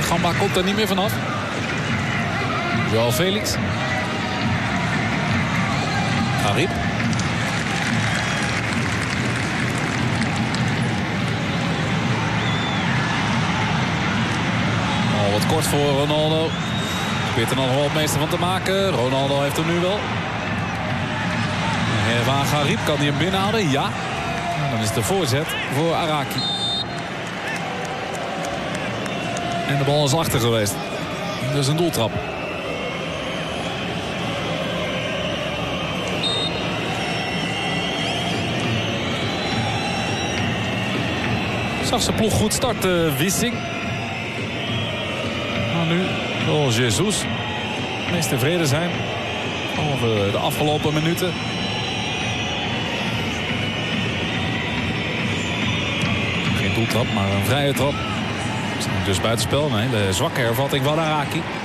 Gamba komt er niet meer vanaf. Joao Felix. Garib. Oh, wat kort voor Ronaldo. Probeert er nog wel het meeste van te maken. Ronaldo heeft hem nu wel. Herwan Garib, kan hij hem binnenhouden? Ja. En dan is de voorzet voor Araki. En de bal is achter geweest. Dus een doeltrap. Zag zijn ploeg goed starten, Wissing. Maar nu zal Jesus het meest tevreden zijn over de afgelopen minuten. Geen doeltrap, maar een vrije trap. Dus buitenspel, nee, de zwakke hervatting van Araki.